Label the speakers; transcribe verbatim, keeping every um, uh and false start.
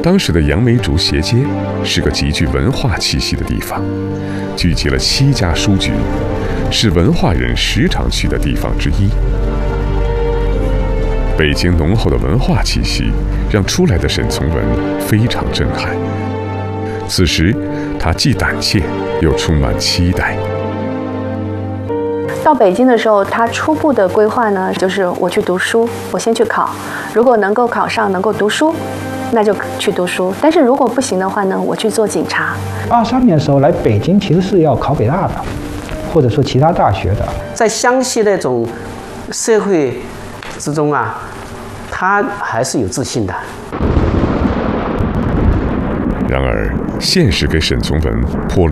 Speaker 1: 当时的杨梅竹斜街是个极具文化气息的地方，聚集了七家书局，是文化人时常去的地方之一。北京浓厚的文化气息让出来的沈从文非常震撼。此时，他既胆怯又充满期待。
Speaker 2: 到北京的时候，他初步的规划呢，就是我去读书，我先去考，如果能够考上，能够读书，那就去读书。但是如果不行的话呢，我去做警察。
Speaker 3: 二三年的时候来北京，其实是要考北大的，或者说其他大学的。
Speaker 4: 在湘西那种社会之中啊，他还是有自信的。
Speaker 1: 然而，现实给沈从文泼了